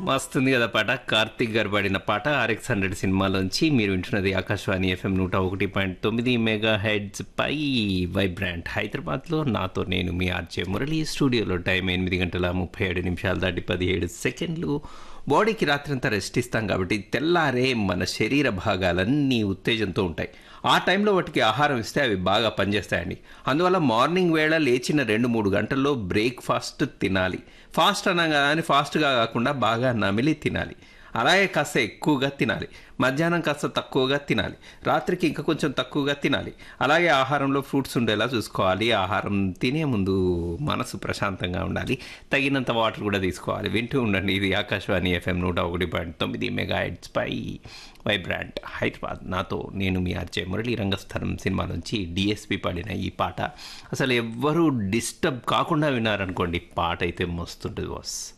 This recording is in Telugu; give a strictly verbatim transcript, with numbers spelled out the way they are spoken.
మస్తుంది కదా పాట. కార్తీక్ గారు పాడిన పాట ఆర్ఎక్స్ హండ్రెడ్ సినిమాలోంచి. మీరు వింటున్నది ఆకాశవాణి ఎఫ్ఎం నూట ఒకటి పాయింట్ తొమ్మిది మెగా హెడ్స్ పై వైబ్రాంట్ హైదరాబాద్లో. నాతో నేను మీ ఆర్జే మురళి. స్టూడియోలో టైం ఎనిమిది గంటల ముప్పై ఏడు నిమిషాలు దాటి పదిహేడు సెకండ్లు. బాడీకి రాత్రంతా రెస్ట్ ఇస్తాం కాబట్టి తెల్లారే మన శరీర భాగాలన్నీ ఉత్తేజంతో ఉంటాయి. ఆ టైంలో వాటికి ఆహారం ఇస్తే అవి బాగా పనిచేస్తాయండి. అందువల్ల మార్నింగ్ వేళ లేచిన రెండు మూడు గంటల్లో బ్రేక్ఫాస్ట్ తినాలి. ఫాస్ట్ అనగా కానీ ఫాస్ట్గా కాకుండా బాగా నమిలి తినాలి. అలాగే కాస్త ఎక్కువగా తినాలి. మధ్యాహ్నం కాస్త తక్కువగా తినాలి. రాత్రికి ఇంకా కొంచెం తక్కువగా తినాలి. అలాగే ఆహారంలో ఫ్రూట్స్ ఉండేలా చూసుకోవాలి. ఆహారం తినే ముందు మనసు ప్రశాంతంగా ఉండాలి. తగినంత వాటర్ కూడా తీసుకోవాలి. వింటూ ఉండండి. ఇది ఆకాశవాణి ఎఫ్ఎం నూట ఒకటి పాయింట్ తొమ్మిది మెగా హెడ్స్ పై వైబ్రాంట్ హైదరాబాద్. నాతో నేను మీ ఆర్జే మురళి. రంగస్థలం సినిమా నుంచి డిఎస్పి పాడిన ఈ పాట అసలు ఎవ్వరూ డిస్టర్బ్ కాకుండా విన్నారనుకోండి, పాట అయితే మస్తుంటుంది బాస్.